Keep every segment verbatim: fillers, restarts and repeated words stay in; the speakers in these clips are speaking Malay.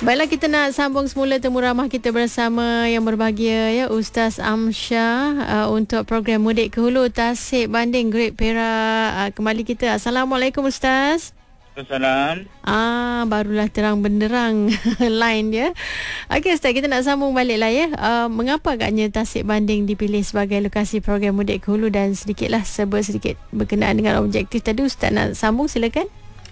Baiklah, kita nak sambung semula temu ramah kita bersama yang berbahagia ya, Ustaz Amsyah uh, untuk program Mudik ke Hulu Tasik Banding Great Perak. Uh, kembali kita. Assalamualaikum Ustaz. Assalamualaikum. Ah, barulah terang benderang line dia. Okey Ustaz, kita nak sambung balik lah ya. Uh, mengapa agaknya Tasik Banding dipilih sebagai lokasi program Mudik ke Hulu, dan sedikitlah serba sedikit berkenaan dengan objektif tadi. Ustaz nak sambung, silakan.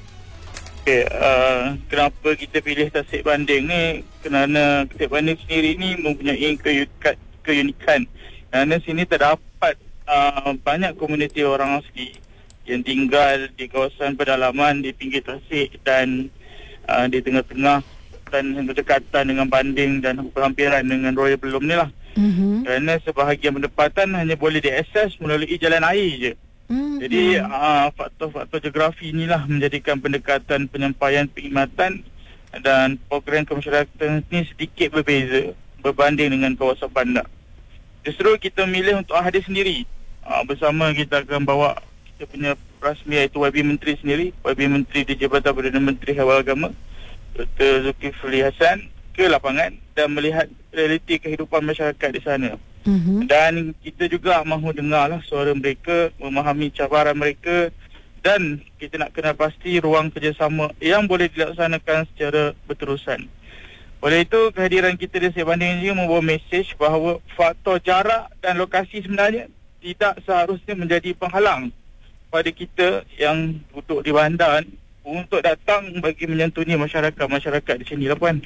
Okay, uh, kenapa kita pilih Tasik Banding ni? Kerana Tasik Banding sendiri ni mempunyai keunikan, keunikan. Kerana sini terdapat uh, banyak komuniti orang asli yang tinggal di kawasan pedalaman di pinggir Tasik dan uh, di tengah-tengah dan berdekatan dengan Banding dan berhampiran dengan Royal Belum ni lah. Mm-hmm. Kerana sebahagian pendapatan hanya boleh diakses melalui jalan air je. Mm-hmm. Jadi uh, faktor-faktor geografi inilah menjadikan pendekatan penyampaian perkhidmatan dan program kemasyarakatan ini sedikit berbeza berbanding dengan kawasan bandar. Justru kita memilih untuk hadir sendiri. Uh, bersama kita akan bawa kita punya rasmi, iaitu Y B Menteri sendiri, Y B Menteri di Jabatan Perdana Menteri Hawal Agama, Doktor Zulkifli Hasan, ke lapangan dan melihat realiti kehidupan masyarakat di sana. Mm-hmm. Dan kita juga mahu dengarlah suara mereka, memahami cabaran mereka, dan kita nak kenal pasti ruang kerjasama yang boleh dilaksanakan secara berterusan. Oleh itu, kehadiran kita di Tasik Banding ini membawa mesej bahawa faktor jarak dan lokasi sebenarnya tidak seharusnya menjadi penghalang pada kita yang duduk di bandar untuk datang bagi menyantuni masyarakat-masyarakat di sini lah, Puan.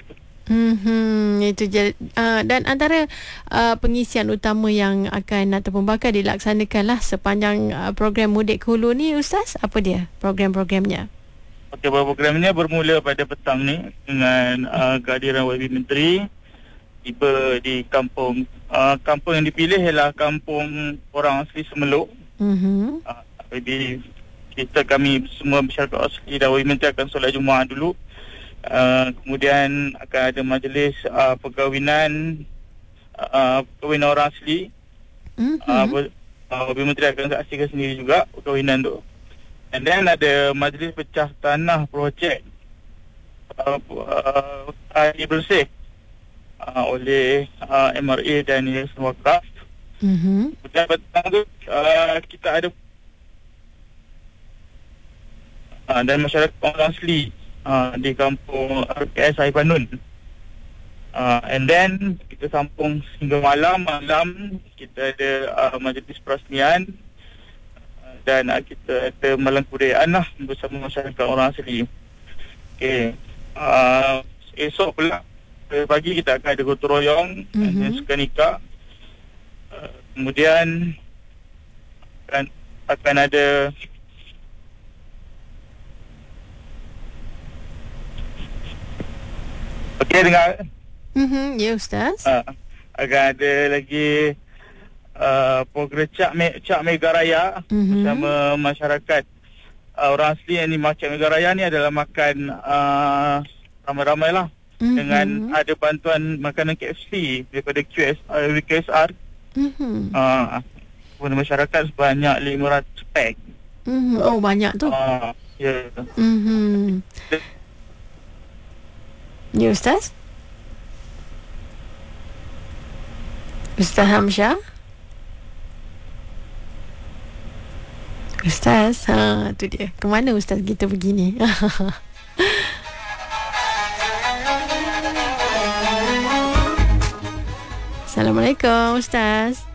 Hmm, itu je. Uh, dan antara uh, pengisian utama yang akan ataupun bakal dilaksanakan lah sepanjang uh, program Mudik ke Hulu ni, Ustaz, apa dia program-programnya? Okey, programnya bermula pada petang ni dengan uh, kehadiran Y B Menteri tiba di kampung. Uh, kampung yang dipilih ialah kampung orang asli Semeluk. Mm-hmm. Uh, jadi kita kami semua masyarakat asli dan Y B Menteri akan solat Jumaat dulu. Uh, kemudian akan ada majlis uh, perkahwinan uh, perkahwinan orang asli. Mm-hmm. uh, uh, Y B Menteri akan saksikan sendiri juga perkahwinan tu. And then ada majlis pecah tanah projek uh, uh, air bersih uh, oleh uh, M R A dan Yayasan Wakaf. Mm-hmm. Kemudian petang tu uh, kita ada uh, dan masyarakat orang asli Uh, di kampung R K S Aibanun. Uh, and then kita sambung hingga malam. Malam kita ada uh, majlis perasmian uh, dan uh, kita ada malam kebudayaan lah bersama masyarakat orang asli. Okay. Uh, esok pula pagi kita akan ada gotong royong, mm-hmm. dan suka nikah. Uh, kemudian akan, akan ada Okey, dengar? Mm-hmm. Ya, Ustaz. Uh, akan ada lagi uh, program Cak, Me- Cak Mega Raya, mm-hmm. bersama masyarakat uh, orang asli yang dimakan Mega Raya ni adalah makan uh, ramai-ramai lah. Mm-hmm. Dengan ada bantuan makanan K F C daripada Q S, uh, K S R. Mm-hmm. Uh, kepada masyarakat sebanyak lima ratus pack. Mm-hmm. Oh, banyak tu. Uh, ya. Yeah. Mm-hmm. Ya, Ustaz? Ustaz Amsyah? Ustaz? Ha, tu dia. Ke mana Ustaz kita begini? Assalamualaikum, Ustaz.